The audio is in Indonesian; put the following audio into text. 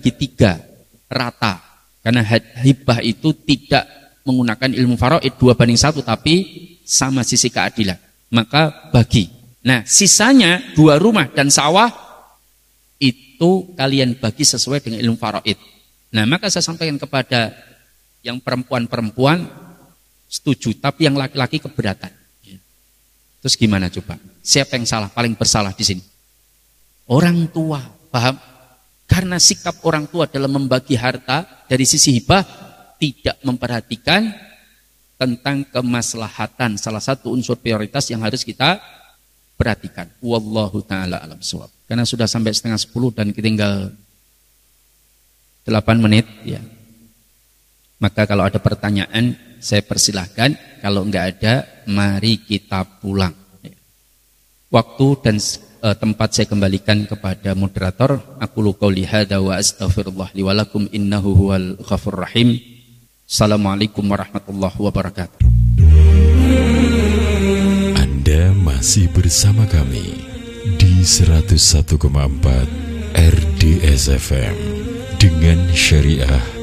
dibagi 3 rata. Karena hibah itu tidak menggunakan ilmu faraid 2:1 tapi sama sisi keadilan. Maka bagi. Nah, sisanya 2 rumah dan sawah itu kalian bagi sesuai dengan ilmu faraid. Nah, maka saya sampaikan kepada yang perempuan-perempuan setuju, tapi yang laki-laki keberatan. Terus gimana coba? Siapa yang salah? Paling bersalah di sini? Orang tua, paham? Karena sikap orang tua dalam membagi harta dari sisi hibah tidak memperhatikan tentang kemaslahatan, salah satu unsur prioritas yang harus kita perhatikan. Wallahu ta'ala alam shawab. Karena sudah sampai 9:30 dan tinggal 8 menit ya. Maka kalau ada pertanyaan saya persilahkan, kalau enggak ada mari kita pulang. Waktu dan tempat saya kembalikan kepada moderator. Aqulu qouli hadza wa astaghfirullah li wa lakum innahu huwal ghafurur rahim. Assalamualaikum warahmatullahi wabarakatuh. Anda masih bersama kami di 101,4 RDS FM dengan syariah